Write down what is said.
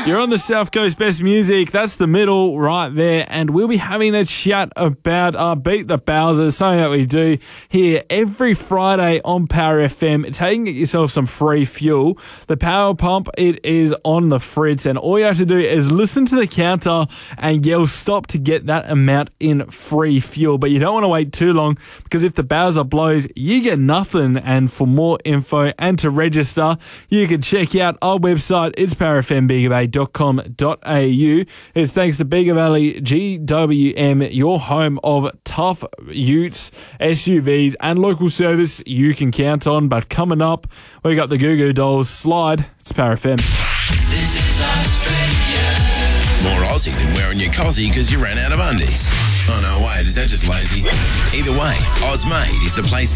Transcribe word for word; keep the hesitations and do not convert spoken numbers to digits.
You're on the South Coast Best Music. That's the middle right there. And we'll be having a chat about uh, Beat the Bowsers, something that we do here every Friday on Power F M. Taking yourself some free fuel. The Power Pump, it is on the fritz. And all you have to do is listen to the counter and yell stop to get that amount in free fuel. But you don't want to wait too long, because if the Bowser blows, you get nothing. And for more info and to register, you can check out our website. It's power f m bega bay dot com dot a u. It's thanks to Bega Valley G W M, your home of tough utes, S U Vs, and local service you can count on. But coming up, we got the Goo Goo Dolls Slide. It's Power F M. This is Australia. More Aussie than wearing your cozzy because you ran out of undies. Oh no, wait, is that just lazy? Either way, Ozmade is the place